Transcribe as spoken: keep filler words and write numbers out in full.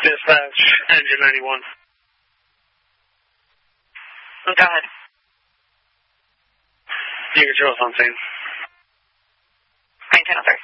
Dispatch, engine ninety-one. Go ahead. You control on scene. nine ten oh three.